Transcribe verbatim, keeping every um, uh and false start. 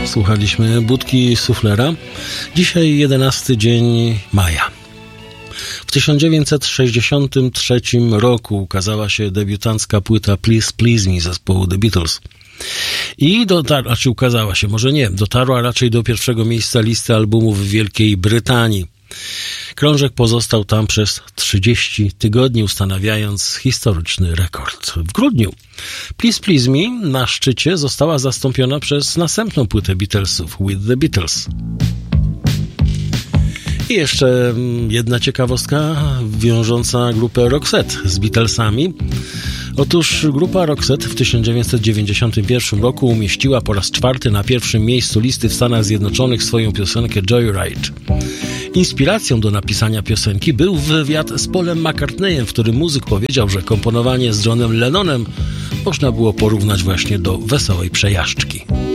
Słuchaliśmy Budki Suflera. Dzisiaj jedenasty dzień maja. W tysiąc dziewięćset sześćdziesiątym trzecim roku ukazała się debiutancka płyta Please Please Me zespołu The Beatles. I dotarła, czy ukazała się, może nie, dotarła raczej do pierwszego miejsca listy albumów w Wielkiej Brytanii. Krążek pozostał tam przez trzydzieści tygodni, ustanawiając historyczny rekord. W grudniu Please Please Me na szczycie została zastąpiona przez następną płytę Beatlesów, With the Beatles. I jeszcze jedna ciekawostka wiążąca grupę Roxette z Beatlesami. Otóż grupa Roxette w tysiąc dziewięćset dziewięćdziesiątym pierwszym roku umieściła po raz czwarty na pierwszym miejscu listy w Stanach Zjednoczonych swoją piosenkę Joyride. Inspiracją do napisania piosenki był wywiad z Paulem McCartneyem, w którym muzyk powiedział, że komponowanie z Johnem Lennonem można było porównać właśnie do wesołej przejażdżki.